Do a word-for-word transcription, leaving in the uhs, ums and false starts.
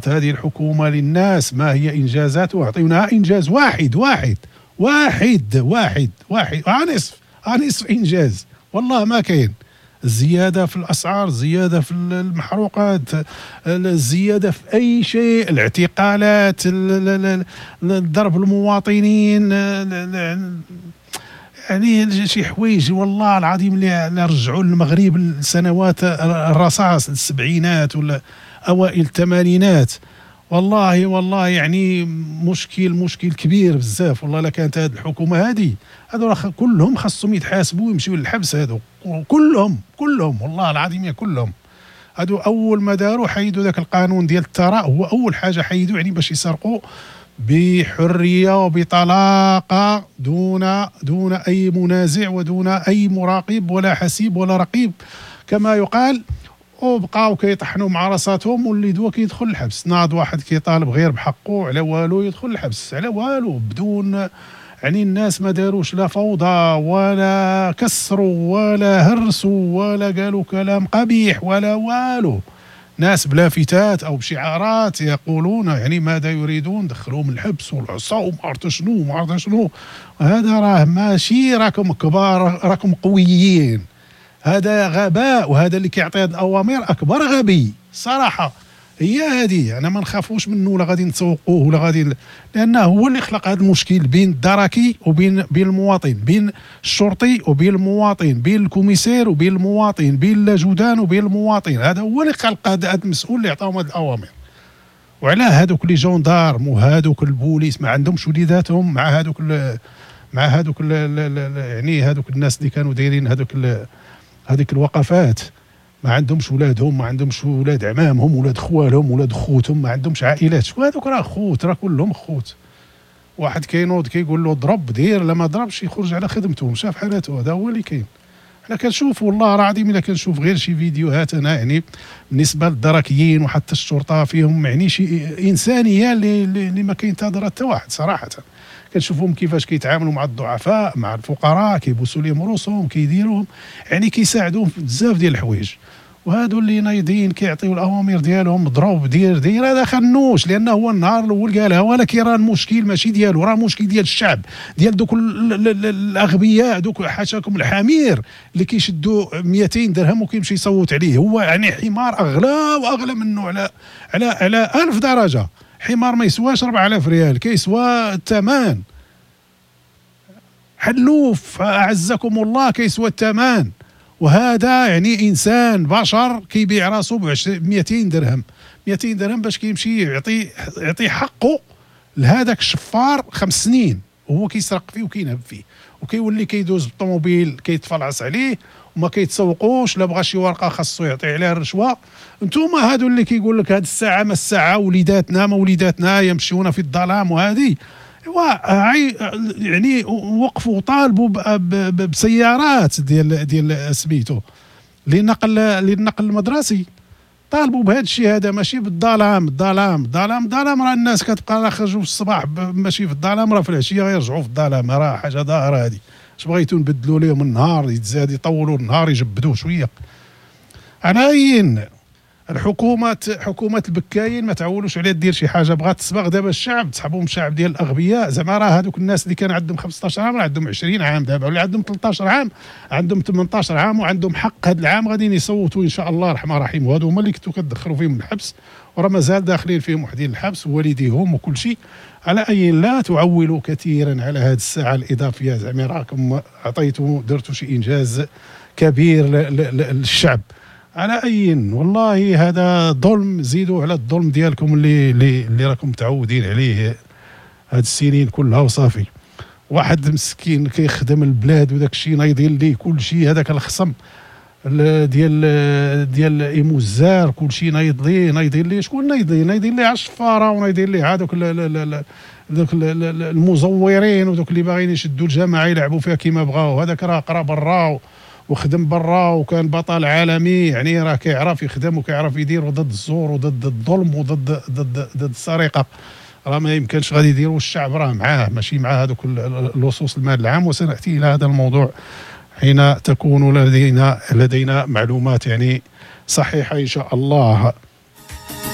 هذه الحكومة للناس ما هي إنجازاتها، أعطيناها إنجاز واحد واحد واحد واحد واحد نصف نصف إنجاز والله ما كاين. الزيادة في الأسعار، الزيادة في المحروقات، الزيادة في أي شيء، الاعتقالات، ضرب المواطنين، يعني شي حوايج والله العظيم اللي رجعوا المغرب لسنوات الرصاص السبعينات ولا أوائل الثمانينات. والله والله يعني مشكل مشكل كبير بزاف والله. لا كانت هذه الحكومة هذه هذو كلهم خاصهم يتحاسبوا ويمشيو للحبس، هذو كلهم كلهم والله العظيم كلهم. هذو أول ما داروا حيدوا ذاك القانون ديال الثراء، هو أول حاجة حيدوا يعني باش يسرقوا بحرية وبطلاقة دون دون أي منازع ودون أي مراقب ولا حسيب ولا رقيب كما يقال، وبقاو كيطحنوا مع راساتهم واللي دوا كيدخل الحبس. ناض واحد كيطالب غير بحقه على والو يدخل الحبس على والو بدون يعني الناس ما داروش لا فوضى ولا كسروا ولا هرسوا ولا قالوا كلام قبيح ولا والو. ناس بلافتات او بشعارات يقولون يعني ماذا يريدون، دخلوهم الحبس والعصا وما عرفت شنو وما عرفت شنو. هذا راه ماشي راكم كبار، راكم قويين، هذا غباء. وهذا اللي كيعطي هذه الاوامر اكبر غبي صراحه. هي هذه انا ما نخافوش منه ولا غادي نتسوقوه ولا غادي، لانه هو اللي خلق هذا المشكل بين الدركي وبين بين المواطن، بين الشرطي وبين المواطن، بين الكوميسير وبين المواطن، بين اللاجودان وبين المواطن. هذا هو اللي خلق هذا المسؤول اللي عطاهم هذه الاوامر. وعلاه هذوك لي جوندارم وهذوك البوليس ما عندهمش وليداتهم مع هذوك مع هذوك يعني هذوك الناس اللي كانوا دايرين هذوك هذيك الوقفات، ما عندهمش ولادهم، ما عندهمش ولاد عمامهم، ولاد خوالهم، ولاد خوتهم، ما عندهمش عائلات. وهذوك راه خوت، راه كلهم خوت. واحد كينوض كيقول له ضرب دير، لما ضربش يخرج على خدمته، شاف حالته. هذا هو اللي كاين. حنا كنشوف والله العظيم الا كنشوف غير شي فيديوهات انا يعني بالنسبه للدركيين وحتى الشرطه فيهم يعني شي انسانيه اللي, اللي ما كينتظرها حتى واحد صراحه. كنشوفهم كيفاش كيتعاملوا مع الضعفاء مع الفقراء، كيبوسوا لهم روسهم، كيديروهم يعني كيساعدوهم في بزاف ديال الحوايج. وهادو اللي نايضين كيعطيو الاوامر ديالهم ضرب دير دير، هذا خنوش. لانه هو النهار الاول قالها، ولكن راه المشكل ماشي ديالو، راه مشكل ديال الشعب، ديال دوك الاغبياء، دوك حاشاكم الحمير اللي كيشدوا مئتين درهم وكيمشي يصوت عليه. هو يعني حمار اغلى واغلى منه على على على ألف درجه. حمار ما يسواش أربعة آلاف ريال، كيسوى الثمن. حلوف اعزكم الله كيسوى الثمن. وهذا يعني انسان بشر كيبيع راسو ب مئتين درهم، مئتين درهم باش كيمشي يعطي يعطي حقه لهذاك الشفار خمس سنين وهو كيسرق فيه وكينهب فيه، وكيولي كيدوز بالطوموبيل كيتفلعص عليه وما كيتسوقوش. لا بغى شي ورقه خاصو يعطي عليها الرشوه. انتوما هادو اللي كيقول لك هاد الساعه ما الساعه، وليداتنا ما وليداتنا يمشيون في الظلام. وهذه يعني وقفوا طالبوا بسيارات ديال ديال سميتو لنقل للنقل المدرسي، طالبوا بهذا الشيء هذا. ماشي بالظلام الظلام الظلام الظلام راه الناس كتبقى راه خرجوا في الصباح ماشي في الظلام، راه في العشيه غيرجعوا في الظلام، راه حاجه ظاهره هذه. اش بغيتو نبدلوا لهم النهار يتزاد يطولوا النهار يجبدوه شويه. على أي الحكومه حكومه البكاين ما تعولوش عليها دير شي حاجه، بغات تصبغ دابا الشعب، تسحبهم الشعب ديال الاغبياء. زعما راه هذوك الناس اللي كان عندهم خمسطاش عام راه عندهم عشرين عام دابا، ولا عندهم ثلاثطاش عام، عندهم ثمنطاش عام، وعندهم حق هذا العام غادي يصوتوا ان شاء الله الرحمن الرحيم. وهذو هما اللي كنتو كتدخلوا فيهم الحبس، وراه مازال داخلين فيهم وحدين الحبس ووالديهم وكل شيء. على أي لا تعولوا كثيرا على هذه الساعه الاضافيه. زعما راكم عطيتوا درتوا شي انجاز كبير للشعب. على أي والله هذا ظلم، زيدوا على الظلم ديالكم اللي اللي, اللي راكم متعودين عليه هاد السنين كلها وصافي. واحد مسكين كيخدم البلاد وداك الشيء نايضين ليه كل شيء، هذاك الخصم ديال ديال ايموزار كل شيء نايض ليه نايضين ليه. شكون نايضين؟ نايضين ليه على الشفاره، ونايضين ليه هذوك دوك المزورين ودوك اللي باغيين يشدوا الجماعه يلعبوا فيها كيما بغاو. هذاك راه قرا برا وخدم برا وكان بطل عالمي، يعني راه كيعرف يخدم وكيعرف يدير ضد الزور وضد الظلم وضد ضد ضد السرقه. راه ما يمكنش غادي يديروا، الشعب راه معاه ماشي مع هذوك اللصوص المال العام. وسناتي الى هذا الموضوع حين تكون لدينا لدينا معلومات يعني صحيحه ان شاء الله.